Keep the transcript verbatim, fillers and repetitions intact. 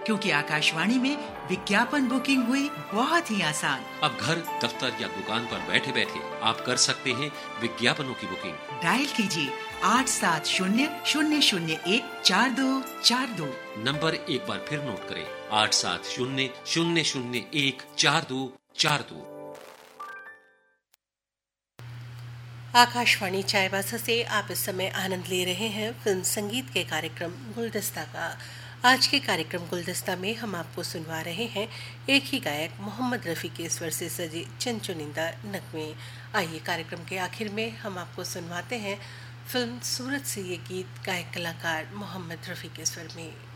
क्योंकि आकाशवाणी में विज्ञापन बुकिंग हुई बहुत ही आसान। अब घर, दफ्तर या दुकान पर बैठे बैठे आप कर सकते हैं विज्ञापनों की बुकिंग। डायल कीजिए आठ सात शून्य शून्य शून्य एक चार दो चार दो। नंबर एक बार फिर नोट करें, आठ सात शून्य शून्य शून्य एक चार दो चार दो। आकाशवाणी चायबासा से आप इस समय आनंद ले रहे हैं फिल्म संगीत के कार्यक्रम गुलदस्ता का। आज के कार्यक्रम गुलदस्ता में हम आपको सुनवा रहे हैं एक ही गायक मोहम्मद रफ़ी के स्वर से सजे चंद चुनिंदा नगमे। आइए कार्यक्रम के आखिर में हम आपको सुनवाते हैं फिल्म सूरत से ये गीत गायक कलाकार मोहम्मद रफ़ी के स्वर में।